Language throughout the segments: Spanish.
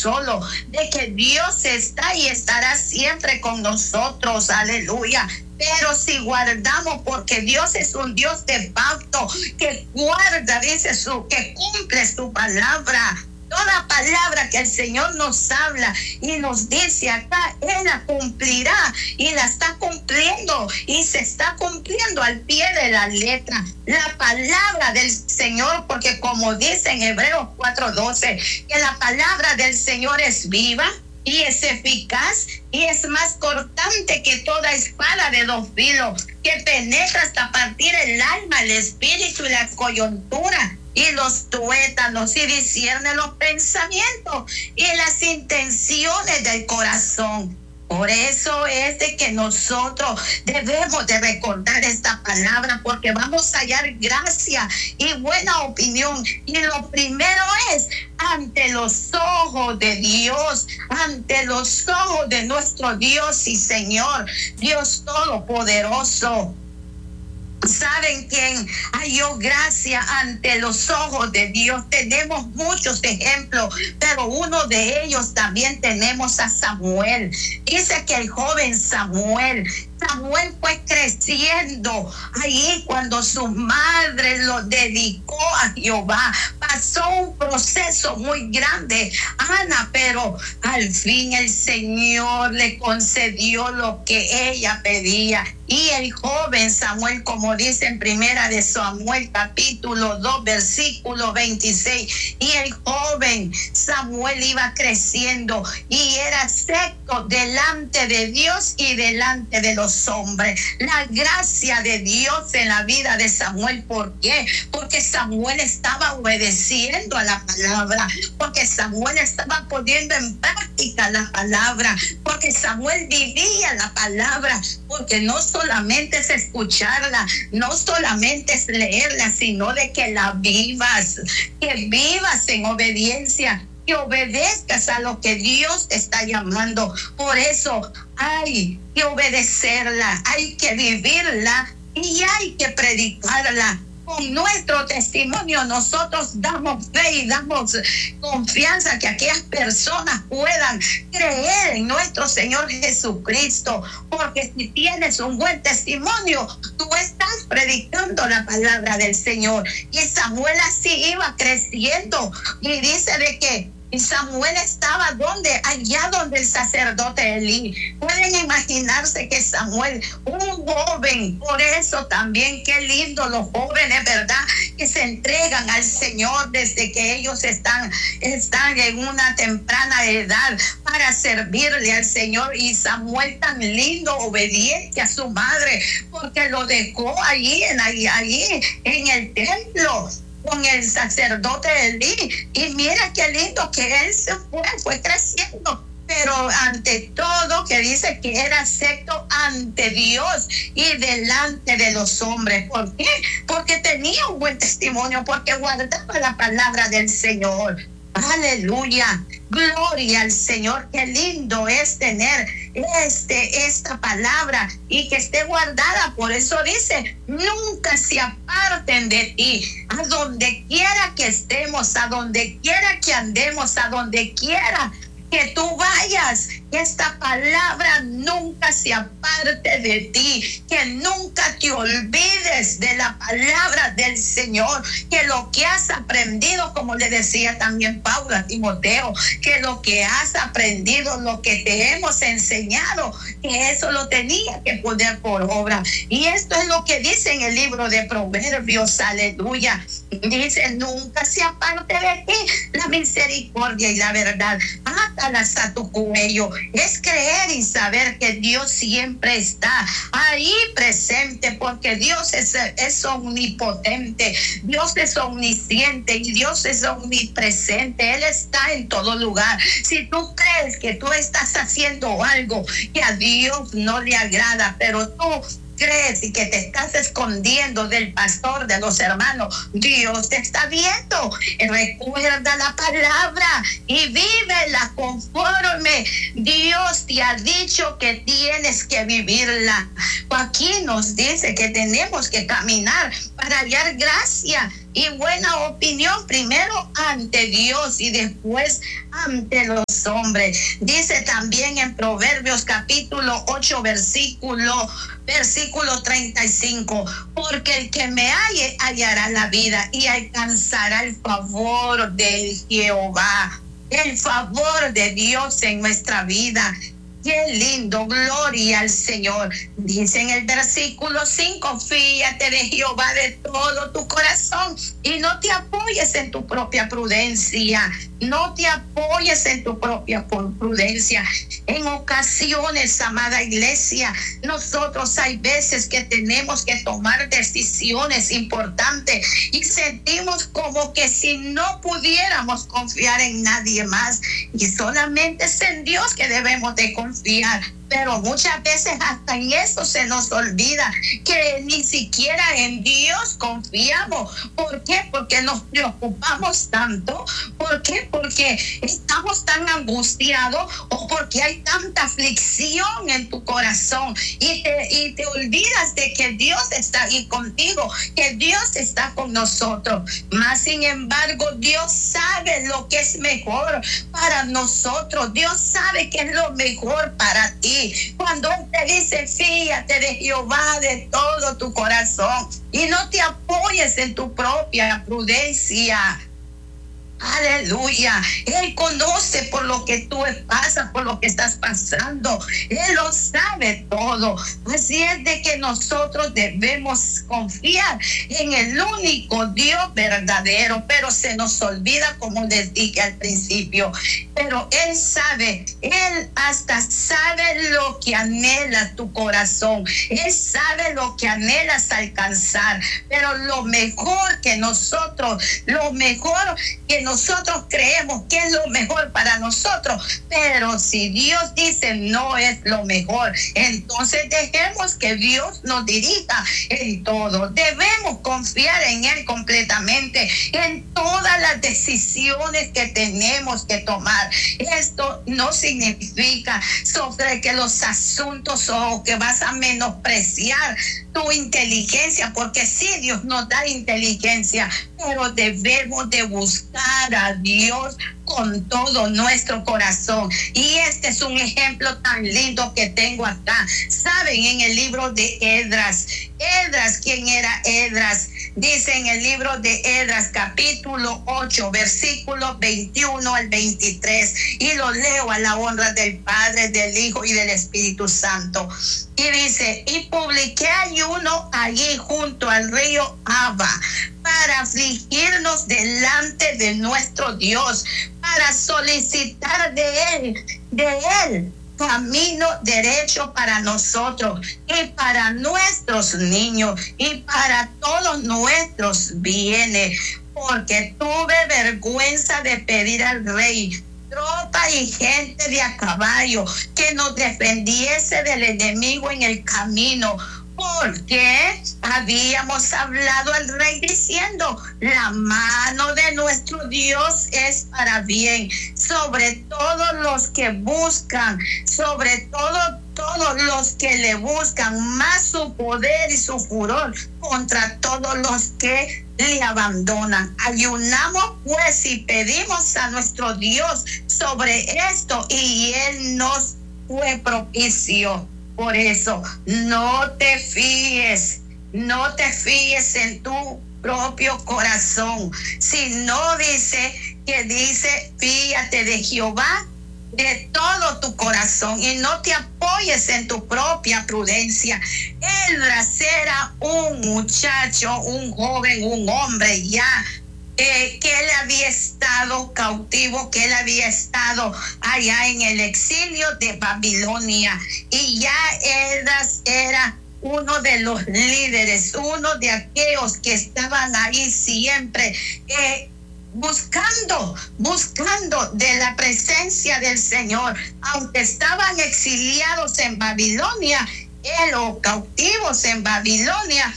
solo, de que Dios está y estará siempre con nosotros. Aleluya. Pero si guardamos, porque Dios es un Dios de pacto, que guarda, dice que cumple su palabra. Toda palabra que el Señor nos habla y nos dice acá, Él la cumplirá y la está cumpliendo y se está cumpliendo al pie de la letra. La palabra del Señor, porque como dice en Hebreos 4:12, que la palabra del Señor es viva y es eficaz y es más cortante que toda espada de dos filos, que penetra hasta partir el alma, el espíritu y la coyuntura y los tuétanos, y discierne los pensamientos y las intenciones del corazón. Por eso es de que nosotros debemos de recordar esta palabra, porque vamos a hallar gracia y buena opinión. Y lo primero es ante los ojos de Dios, ante los ojos de nuestro Dios y Señor, Dios Todopoderoso. ¿Saben quién halló gracia ante los ojos de Dios? Tenemos muchos ejemplos, pero uno de ellos también tenemos a Samuel. Dice que el joven Samuel fue creciendo ahí cuando su madre lo dedicó a Jehová. Pasó un proceso muy grande, Ana, pero al fin el Señor le concedió lo que ella pedía. Y el joven Samuel, como dice en Primera de Samuel capítulo 2 versículo 26, y el joven Samuel iba creciendo y era acepto delante de Dios y delante de los hombres. La gracia de Dios en la vida de Samuel. ¿Por qué? Porque Samuel estaba obedeciendo a la palabra, porque Samuel estaba poniendo en práctica la palabra, porque Samuel vivía la palabra, porque no solamente es escucharla, no solamente es leerla, sino de que la vivas, que vivas en obediencia, que obedezcas a lo que Dios te está llamando. Por eso hay que obedecerla, hay que vivirla y hay que predicarla. Con nuestro testimonio nosotros damos fe y damos confianza que aquellas personas puedan creer en nuestro Señor Jesucristo, porque si tienes un buen testimonio, tú estás predicando la palabra del Señor. Y Samuel así iba creciendo, y dice de que Samuel estaba allá donde el sacerdote Elí. Pueden imaginarse que Samuel, un joven, por eso también qué lindo los jóvenes, ¿verdad? Que se entregan al Señor desde que ellos están en una temprana edad para servirle al Señor. Y Samuel tan lindo, obediente a su madre, porque lo dejó allí en el templo con el sacerdote Elí. Y mira qué lindo que él fue creciendo, pero ante todo que dice que era acepto ante Dios y delante de los hombres. ¿Por qué? Porque tenía un buen testimonio, porque guardaba la palabra del Señor. Aleluya, gloria al Señor. Qué lindo es tener esta palabra y que esté guardada. Por eso dice, nunca se aparten de ti. A donde quiera que estemos, a donde quiera que andemos, a donde quiera que tú vayas, que esta palabra nunca se aparte de ti, que nunca te olvides de la palabra del Señor, que lo que has aprendido, como le decía también Pablo a Timoteo, que lo que has aprendido, lo que te hemos enseñado, que eso lo tenía que poner por obra. Y esto es lo que dice en el libro de Proverbios, aleluya. Dice, nunca se aparte de ti la misericordia y la verdad. Átalas a tu cuello. Es creer y saber que Dios siempre está ahí presente, porque Dios es omnipotente, Dios es omnisciente y Dios es omnipresente. Él está en todo lugar. Si tú crees que tú estás haciendo algo que a Dios no le agrada, pero tú crees y que te estás escondiendo del pastor, de los hermanos, Dios te está viendo. Recuerda la palabra y vívela conforme Dios te ha dicho que tienes que vivirla. Aquí nos dice que tenemos que caminar para hallar gracia y buena opinión, primero ante Dios y después ante los hombres. Dice también en Proverbios capítulo 8, versículo 35, porque el que me halle hallará la vida y alcanzará el favor de Jehová. El favor de Dios en nuestra vida. Qué lindo, gloria al Señor. Dice en el versículo 5, fíate de Jehová de todo tu corazón y no te apoyes en tu propia prudencia. No te apoyes en tu propia prudencia. En ocasiones, amada iglesia, nosotros hay veces que tenemos que tomar decisiones importantes y sentimos como que si no pudiéramos confiar en nadie más y solamente es en Dios que debemos de confiar. Pero muchas veces hasta en eso se nos olvida que ni siquiera en Dios confiamos. ¿Por qué? Porque nos preocupamos tanto. ¿Por qué? Porque estamos tan angustiados o porque hay tanta aflicción en tu corazón y te olvidas de que Dios está ahí contigo, que Dios está con nosotros. Mas sin embargo, Dios sabe lo que es mejor para nosotros. Dios sabe que es lo mejor para ti. Cuando Él te dice, fíate de Jehová de todo tu corazón y no te apoyes en tu propia prudencia. Aleluya. Él conoce por lo que tú pasas, por lo que estás pasando. Él lo sabe todo. Así es de que nosotros debemos confiar en el único Dios verdadero, pero se nos olvida, como les dije al principio. Pero Él sabe, Él hasta sabe lo que anhela tu corazón. Él sabe lo que anhelas alcanzar. Pero lo mejor que nosotros creemos que es lo mejor para nosotros, pero si Dios dice no es lo mejor, entonces dejemos que Dios nos dirija en todo. Debemos confiar en Él completamente en todas las decisiones que tenemos que tomar. Esto no significa sobre que los asuntos o que vas a menospreciar tu inteligencia, porque sí, Dios nos da inteligencia, pero debemos de buscar a Dios con todo nuestro corazón. Y este es un ejemplo tan lindo que tengo acá. Saben, en el libro de Esdras, ¿quién era Esdras? Dice en el libro de Esdras capítulo 8, versículos 21 al 23, y lo leo a la honra del Padre, del Hijo y del Espíritu Santo. Y dice, y publiqué ayuno allí junto al río Abba para afligirnos delante de nuestro Dios, para solicitar de él camino derecho para nosotros y para nuestros niños y para todos nuestros bienes, porque tuve vergüenza de pedir al rey tropa y gente de a caballo que nos defendiese del enemigo en el camino, porque habíamos hablado al rey diciendo, la mano de nuestro Dios es para bien sobre todos los que buscan, sobre todos los que le buscan, más su poder y su furor contra todos los que le abandonan. Ayunamos pues y pedimos a nuestro Dios sobre esto y Él nos fue propicio. Por eso, no te fíes en tu propio corazón, sino dice, fíate de Jehová de todo tu corazón y no te apoyes en tu propia prudencia. Esdras era un muchacho, un joven, un hombre ya, que él había estado cautivo, que él había estado allá en el exilio de Babilonia, y ya Esdras era uno de los líderes, uno de aquellos que estaban ahí siempre buscando de la presencia del Señor, aunque estaban exiliados en Babilonia, o cautivos en Babilonia.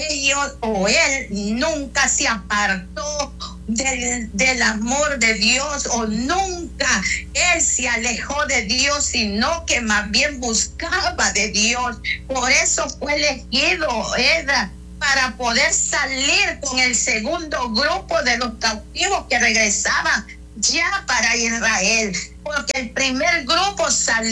Él nunca se apartó del amor de Dios, o nunca él se alejó de Dios, sino que más bien buscaba de Dios. Por eso fue elegido Esdras para poder salir con el segundo grupo de los cautivos que regresaban ya para Israel, porque el primer grupo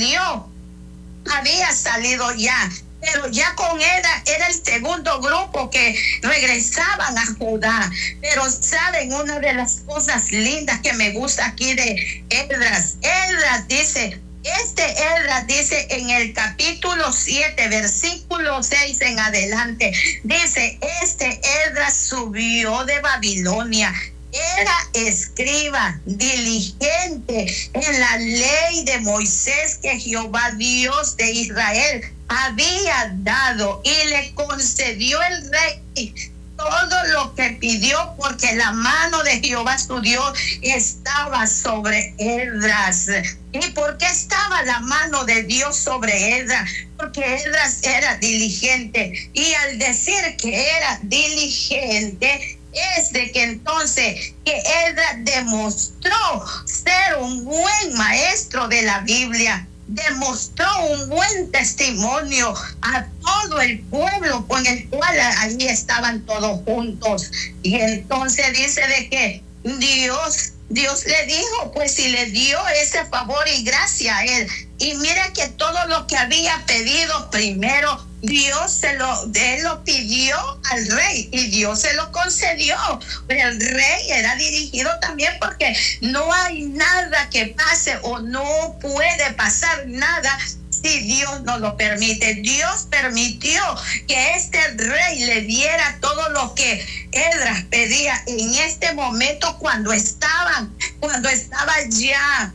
había salido ya, pero ya con Esdras era el segundo grupo que regresaban a Judá. Pero saben, una de las cosas lindas que me gusta aquí de Esdras dice, Esdras dice en el capítulo 7, versículo 6 en adelante, dice, Esdras subió de Babilonia. Era escriba diligente en la ley de Moisés que Jehová Dios de Israel había dado, y le concedió el rey todo lo que pidió, porque la mano de Jehová su Dios estaba sobre Esdras. ¿Y por qué estaba la mano de Dios sobre Esdras? Porque Esdras era diligente, y al decir que era diligente, es de que entonces que Esdras demostró ser un buen maestro de la Biblia, demostró un buen testimonio a todo el pueblo con el cual allí estaban todos juntos. Y entonces dice de que Dios le dijo, pues si le dio ese favor y gracia a él. Y mira que todo lo que había pedido primero, él lo pidió al rey y Dios se lo concedió. Pero el rey era dirigido también, porque no hay nada que pase o no puede pasar nada si Dios no lo permite. Dios permitió que este rey le diera todo lo que Esdras pedía en este momento, cuando estaba ya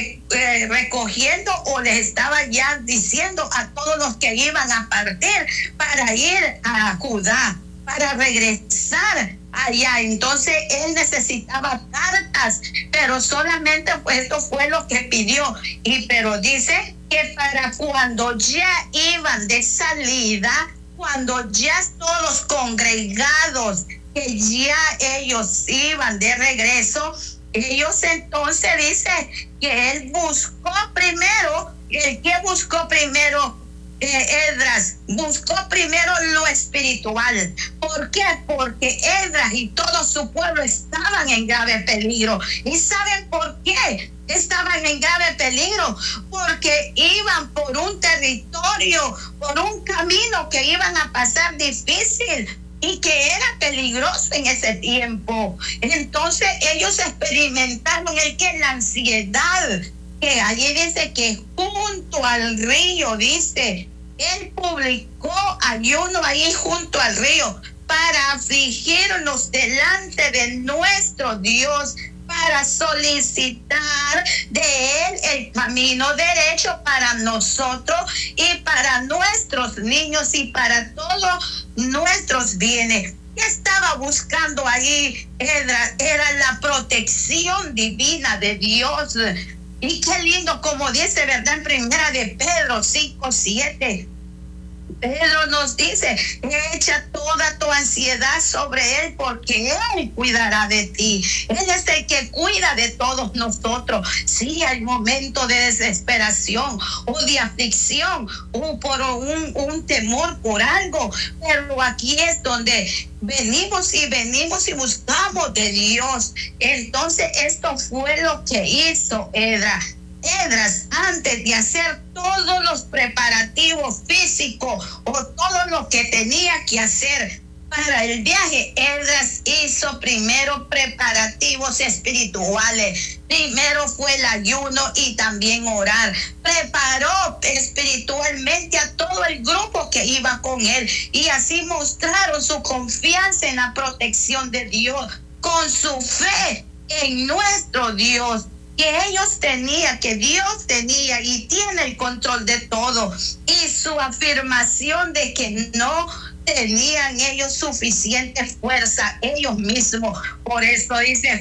recogiendo, o les estaba ya diciendo a todos los que iban a partir para ir a Judá, para regresar allá. Entonces él necesitaba cartas, pero solamente pues esto fue lo que pidió. Pero dice que para cuando ya iban de salida, cuando ya todos congregados, que ya ellos iban de regreso, ellos entonces dice que él buscó primero. ¿El que buscó primero? Esdras buscó primero lo espiritual. ¿Por qué? Porque Esdras y todo su pueblo estaban en grave peligro. ¿Y saben por qué estaban en grave peligro? Porque iban por un territorio, por un camino que iban a pasar difícil y que era peligroso en ese tiempo. Entonces ellos experimentaron la ansiedad, que allí dice que junto al río, dice, él publicó ayuno ahí junto al río para afligirnos delante de nuestro Dios, para solicitar de él el camino derecho para nosotros y para nuestros niños y para todos nuestros bienes. ¿Qué estaba buscando allí Esdras? Era la protección divina de Dios. Y qué lindo, como dice, ¿verdad? En primera de Pedro 5:7. Pedro nos dice, echa toda tu ansiedad sobre él, porque él cuidará de ti. Él es el que cuida de todos nosotros. Sí, hay momentos de desesperación o de aflicción o por un temor por algo, pero aquí es donde venimos y buscamos de Dios. Entonces esto fue lo que hizo Esdras, antes de hacer todos los preparativos físicos o todo lo que tenía que hacer para el viaje, Esdras hizo primero preparativos espirituales. Primero fue el ayuno y también orar. Preparó espiritualmente a todo el grupo que iba con él, y así mostraron su confianza en la protección de Dios, con su fe en nuestro Dios. Que Dios tenía y tiene el control de todo, y su afirmación de que no tenían ellos suficiente fuerza ellos mismos. Por eso dice,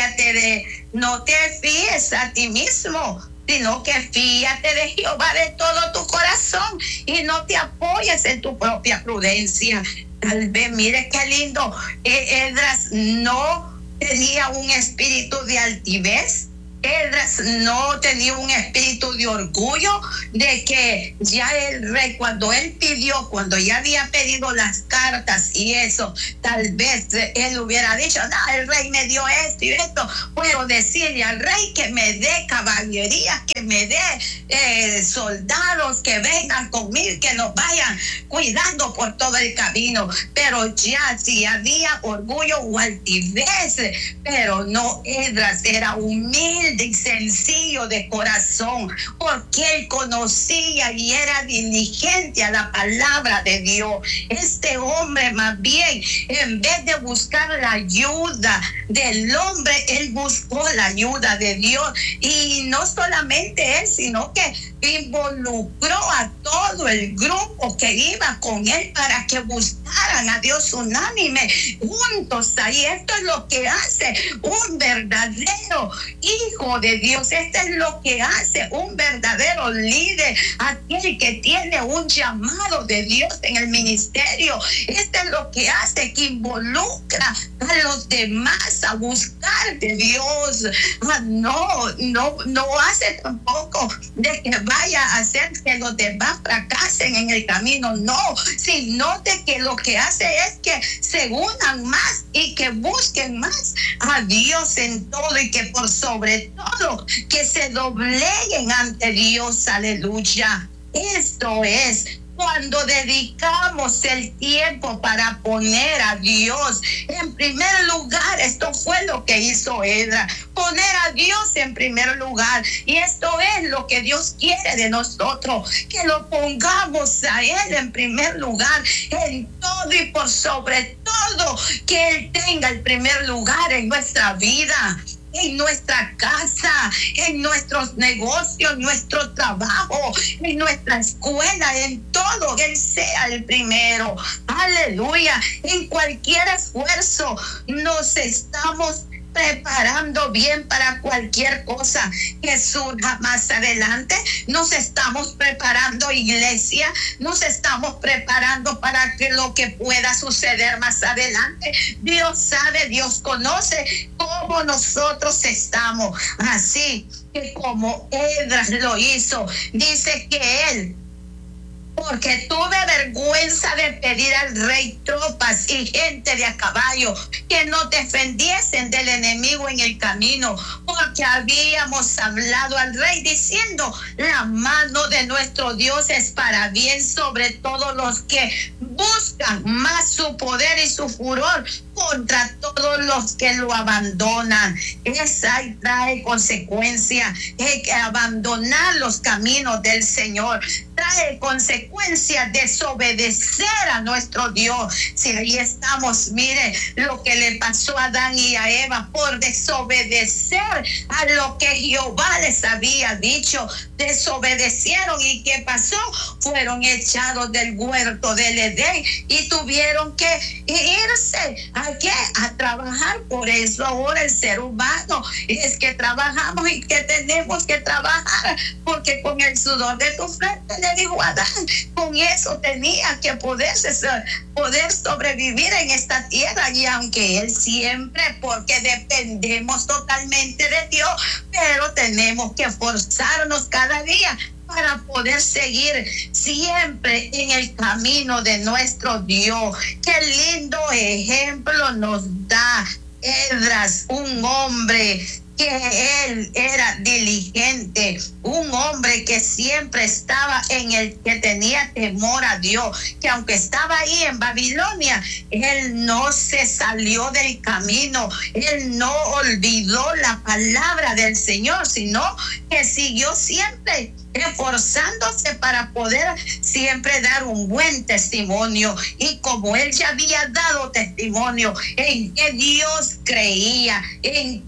no te fíes a ti mismo, sino que fíate de Jehová de todo tu corazón y no te apoyes en tu propia prudencia. Tal vez, mire qué lindo, Esdras no tenía un espíritu de altivez. Esdras no tenía un espíritu de orgullo de que ya el rey, cuando ya había pedido las cartas y eso, tal vez él hubiera dicho, no, el rey me dio esto y esto, puedo decirle al rey que me dé caballería, que me dé soldados que vengan conmigo, que nos vayan cuidando por todo el camino. Pero ya si había orgullo o altivez, pero no, Esdras era humilde y sencillo de corazón, porque él conocía y era diligente a la palabra de Dios. Este hombre, más bien, en vez de buscar la ayuda del hombre, él buscó la ayuda de Dios. Y no solamente él, sino que involucró a todo el grupo que iba con él para que buscaran a Dios unánime, juntos ahí. Esto es lo que hace un verdadero hijo de Dios. Esto es lo que hace un verdadero líder, aquel que tiene un llamado de Dios en el ministerio. Esto es lo que hace, que involucra a los demás a buscar de Dios. No hace tampoco de que vaya a hacer que los demás fracasen en el camino, no, sino de que lo que hace es que se unan más y que busquen más a Dios en todo, y que por sobre todo que se dobleguen ante Dios. Aleluya. Esto es cuando dedicamos el tiempo para poner a Dios en primer lugar. Esto fue lo que hizo Esdras, poner a Dios en primer lugar. Y esto es lo que Dios quiere de nosotros, que lo pongamos a Él en primer lugar en todo, y por sobre todo que Él tenga el primer lugar en nuestra vida, en nuestra casa, en nuestros negocios, en nuestro trabajo, en nuestra escuela, en todo, que Él sea el primero. Aleluya. En cualquier esfuerzo nos estamos preparando bien para cualquier cosa que surja más adelante. Nos estamos preparando, iglesia, nos estamos preparando para que lo que pueda suceder más adelante. Dios sabe, Dios conoce cómo nosotros estamos. Así que como Esdras lo hizo, dice que él, porque tuve vergüenza de pedir al rey tropas y gente de a caballo que nos defendiesen del enemigo en el camino, porque habíamos hablado al rey diciendo, la mano de nuestro Dios es para bien sobre todos los que buscan más su poder y su furor contra todos los que lo abandonan. Esa trae consecuencia, que abandonar los caminos del Señor trae consecuencias, desobedecer a nuestro Dios. Si ahí estamos, mire lo que le pasó a Adán y a Eva por desobedecer a lo que Jehová les había dicho. Desobedecieron, y ¿qué pasó? Fueron echados del huerto del Edén y tuvieron que irse ¿a qué? A trabajar. Por eso ahora el ser humano es que trabajamos y que tenemos que trabajar, porque con el sudor de tu frente, le dijo Adán, con eso tenía que poder sobrevivir en esta tierra. Y aunque él siempre, porque dependemos totalmente de Dios, pero tenemos que esforzarnos cada día para poder seguir siempre en el camino de nuestro Dios. Qué lindo ejemplo nos da Esdras, un hombre que él era diligente, un hombre que siempre estaba que tenía temor a Dios, que aunque estaba ahí en Babilonia, él no se salió del camino, él no olvidó la palabra del Señor, sino que siguió siempre esforzándose para poder siempre dar un buen testimonio. Y como él ya había dado testimonio en que Dios creía, en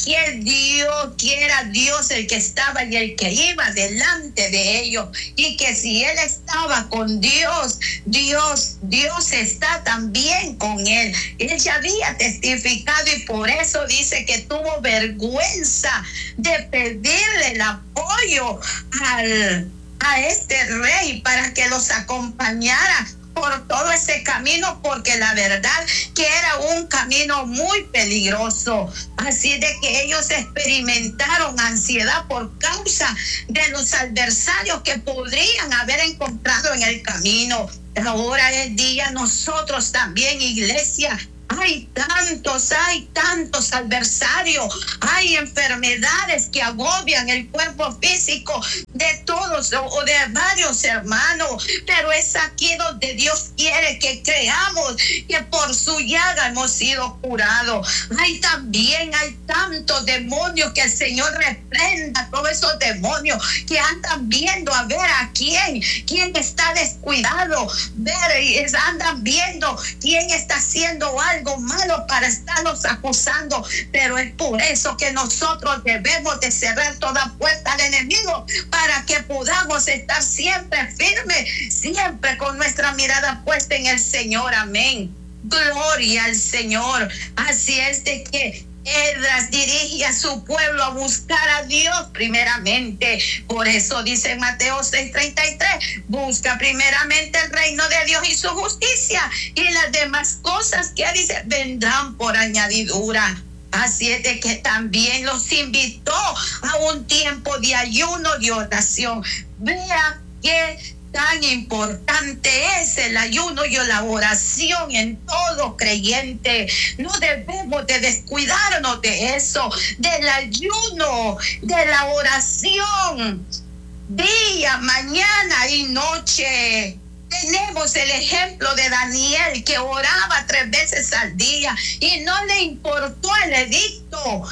que era Dios el que estaba y el que iba delante de ellos, y que si él estaba con Dios, Dios está también con él. Él ya había testificado, y por eso dice que tuvo vergüenza de pedirle el apoyo a este rey para que los acompañara, por todo ese camino, porque la verdad que era un camino muy peligroso. Así de que ellos experimentaron ansiedad por causa de los adversarios que podrían haber encontrado en el camino. Ahora es día, nosotros también, iglesia, hay tantos adversarios, hay enfermedades que agobian el cuerpo físico de todos o de varios hermanos, pero es aquí donde Dios quiere que creamos que por su llaga hemos sido curados. Hay tantos demonios, que el Señor reprenda todos esos demonios que andan viendo a ver a quién está descuidado, andan viendo quién está haciendo algo malo para estarlos acusando, pero es por eso que nosotros debemos de cerrar toda puerta al enemigo, para que podamos estar siempre firmes, siempre con nuestra mirada puesta en el Señor. Amén. Gloria al Señor. Así es de que Esdras dirige a su pueblo a buscar a Dios primeramente. Por eso dice en Mateo 6:33, busca primeramente el reino de Dios y su justicia, y las demás cosas que dice vendrán por añadidura. Así es de que también los invitó a un tiempo de ayuno y oración. Vea que tan importante es el ayuno y la oración en todo creyente. No debemos de descuidarnos de eso, del ayuno, de la oración, día, mañana y noche. Tenemos el ejemplo de Daniel, que oraba 3 veces al día y no le importó el edicto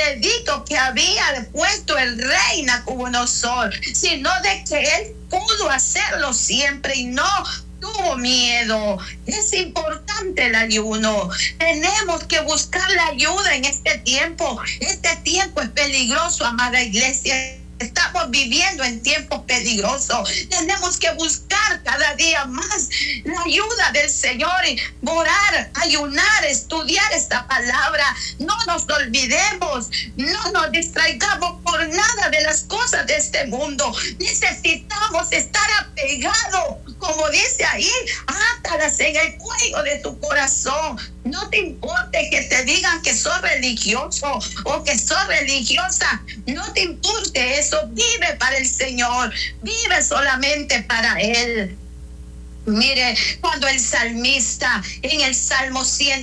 que había puesto el rey Nabucodonosor, sino de que él pudo hacerlo siempre y no tuvo miedo. Es importante el ayuno. Tenemos que buscar la ayuda en este tiempo. Este tiempo es peligroso, amada iglesia. Estamos viviendo en tiempos peligrosos. Tenemos que buscar cada día más la ayuda del Señor y orar, ayunar, estudiar esta palabra. No nos olvidemos, no nos distraigamos por nada de las cosas de este mundo. Necesitamos estar apegados, como dice ahí, átalas en el cuello de tu corazón. No te importe que te digan que sos religioso o que sos religiosa. No te importe eso. Vive para el Señor. Vive solamente para Él. Mire, cuando el salmista en el Salmo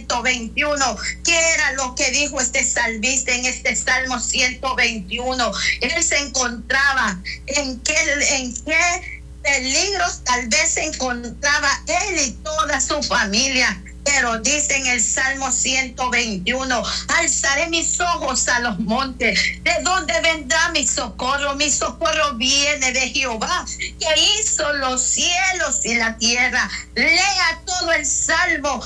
121, ¿qué era lo que dijo este salmista en este Salmo 121? Él se encontraba en qué peligros tal vez se encontraba él y toda su familia. Pero dice en el Salmo 121, alzaré mis ojos a los montes. ¿De dónde vendrá mi socorro? Mi socorro viene de Jehová, que hizo los cielos y la tierra. Lea todo el Salmo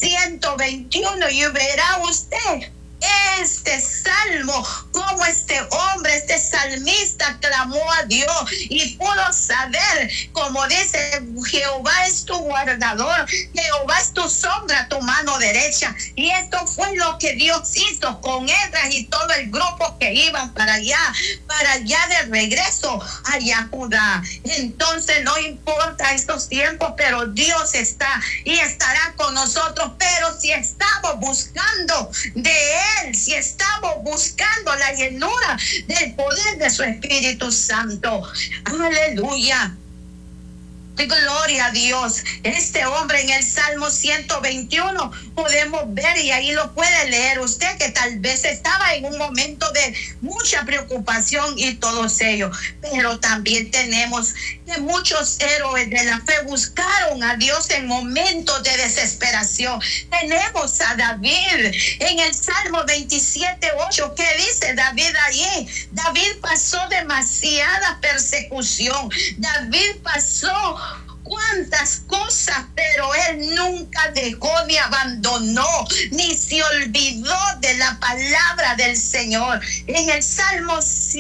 121 y verá usted este salmo, como este hombre, este salmista clamó a Dios y pudo saber, como dice, Jehová es tu guardador, Jehová es tu sombra, tu mano derecha. Y esto fue lo que Dios hizo con Esdras y todo el grupo que iban para allá de regreso a Judá. Entonces no importa estos tiempos, pero Dios está y estará con nosotros. Pero si estamos buscando de Él, si estamos buscando la llenura del poder de su Espíritu Santo, aleluya, gloria a Dios. Este hombre en el Salmo 121 podemos ver, y ahí lo puede leer usted, que tal vez estaba en un momento de mucha preocupación y todos ellos, pero también tenemos que muchos héroes de la fe buscaron a Dios en momentos de desesperación. Tenemos a David en el Salmo 27:8. ¿Qué dice David allí? David pasó demasiada persecución. David pasó cuántas cosas, pero él nunca dejó ni abandonó, ni se olvidó de la palabra del Señor. En el Salmo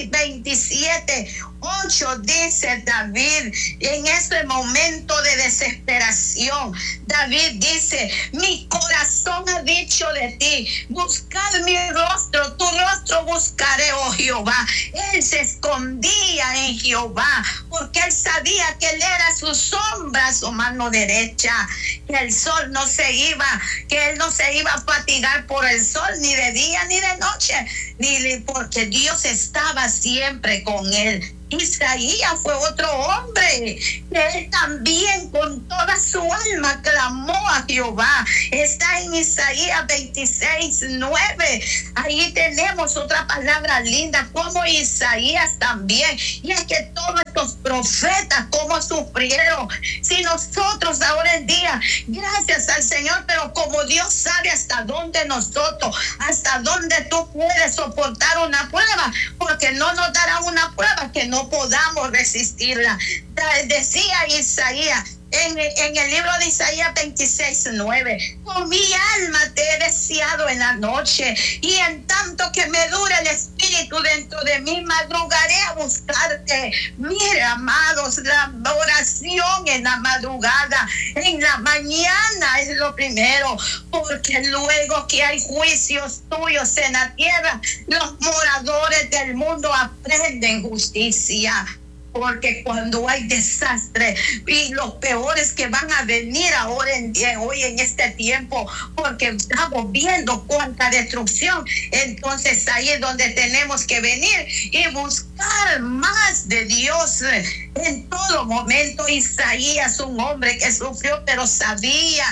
27:8 dice David, en ese momento de desesperación, David dice, mi corazón ha dicho de ti, buscad mi rostro, tu rostro buscaré, oh Jehová. Él se escondía en Jehová, porque él sabía que él era su sombra, su mano derecha, que el sol no se iba, que él no se iba a fatigar por el sol, ni de día ni de noche, porque Dios estaba siempre con él. Isaías fue otro hombre que él también con toda su alma clamó a Jehová. Está en Isaías 26:9. Ahí tenemos otra palabra linda, como Isaías también. Y es que todos estos profetas cómo sufrieron. Si nosotros ahora en día, gracias al Señor, pero como Dios sabe hasta dónde hasta dónde tú puedes soportar una prueba, porque no nos dará una prueba que no podamos resistirla. Decía Isaías en el libro de Isaías 26:9, con mi alma te he deseado en la noche, y en tanto que me dure el espíritu dentro de mí, madrugaré a buscarte. Mire, amados, la oración en la madrugada, en la mañana es lo primero, porque luego que hay juicios tuyos en la tierra, los moradores del mundo aprenden justicia. Porque cuando hay desastre y los peores que van a venir ahora hoy en este tiempo, porque estamos viendo cuánta destrucción, entonces ahí es donde tenemos que venir y buscar más de Dios en todo momento. Isaías, un hombre que sufrió, pero sabía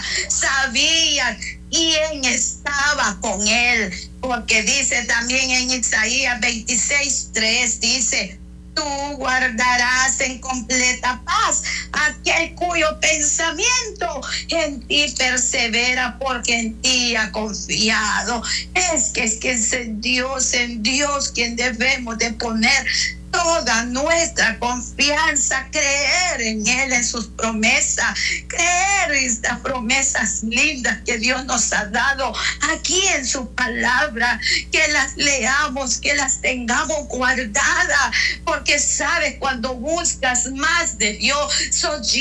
quién estaba con él, porque dice también en Isaías 26:3, dice: tú guardarás en completa paz aquel cuyo pensamiento en ti persevera, porque en ti ha confiado. Es que es en Dios quien debemos de poner toda nuestra confianza, creer en Él, en sus promesas, creer en estas promesas lindas que Dios nos ha dado aquí en su palabra, que las leamos, que las tengamos guardadas, porque sabes, cuando buscas más de Dios, somos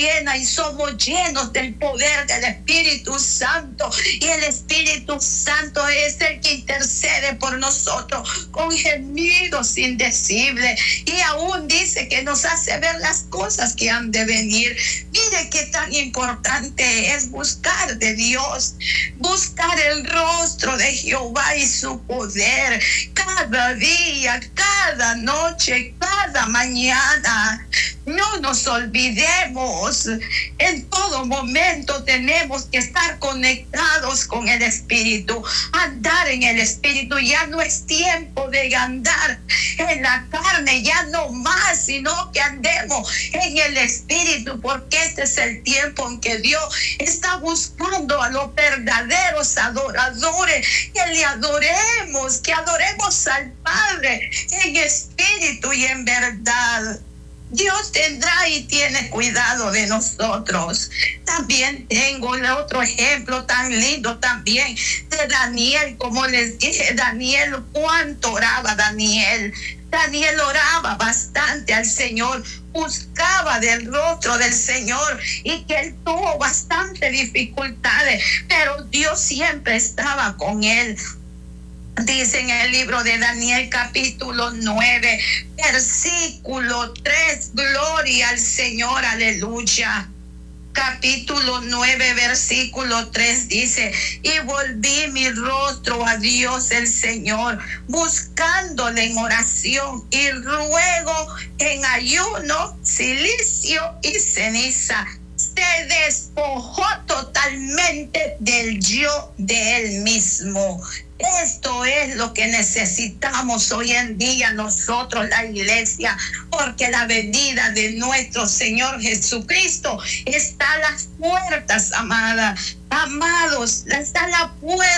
llenos del poder del Espíritu Santo, y el Espíritu Santo es el que intercede por nosotros con gemidos indecibles. Y aún dice que nos hace ver las cosas que han de venir. Mire qué tan importante es buscar de Dios, buscar el rostro de Jehová y su poder cada día, cada noche, cada mañana. No nos olvidemos, en todo momento tenemos que estar conectados con el Espíritu, andar en el Espíritu. Ya no es tiempo de andar en la carne, ya no más, sino que andemos en el Espíritu, porque este es el tiempo en que Dios está buscando a los verdaderos adoradores, que le adoremos, que adoremos al Padre en espíritu y en verdad. Dios tendrá y tiene cuidado de nosotros. También tengo el otro ejemplo tan lindo también de Daniel. Como les dije, Daniel, cuánto oraba Daniel. Daniel oraba bastante al Señor, buscaba del rostro del Señor, y que él tuvo bastante dificultades, pero Dios siempre estaba con él. Dice en el libro de Daniel capítulo 9, versículo 3, gloria al Señor, aleluya. Capítulo 9, versículo 3 dice: y volví mi rostro a Dios el Señor, buscándole en oración y ruego, en ayuno, cilicio y ceniza. Se despojó totalmente del yo de él mismo. Esto es lo que necesitamos hoy en día nosotros, la iglesia, porque la venida de nuestro Señor Jesucristo está a las puertas, amados, está a la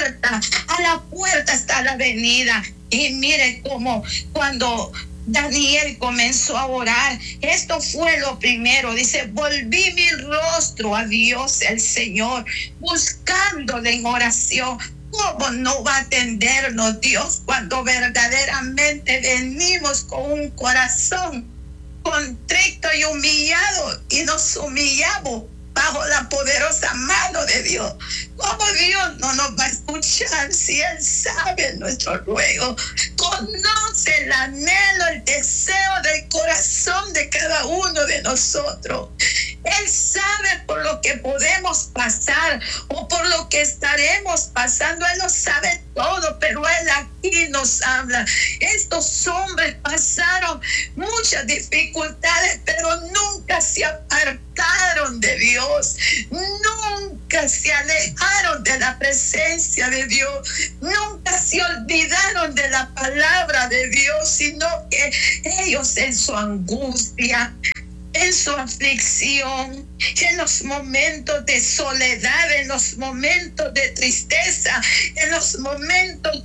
puerta está la venida. Y mire cómo cuando Daniel comenzó a orar, esto fue lo primero. Dice: volví mi rostro a Dios el Señor, buscándole en oración. ¿Cómo no va a atendernos Dios cuando verdaderamente venimos con un corazón contrito y humillado, y nos humillamos bajo la poderosa mano de Dios? ¿Cómo Dios no nos va a escuchar si Él sabe nuestro ruego? Conoce el anhelo, el deseo del corazón de cada cada uno de nosotros. Él sabe por lo que podemos pasar o por lo que estaremos pasando. Él lo sabe todo, pero Él aquí nos habla. Estos hombres pasaron muchas dificultades, pero nunca se apartaron de Dios. Nunca se alejaron de la presencia de Dios. Nunca se olvidaron de la palabra de Dios, sino que ellos en su angustia, en su aflicción, en los momentos de soledad, en los momentos de tristeza, en los momentos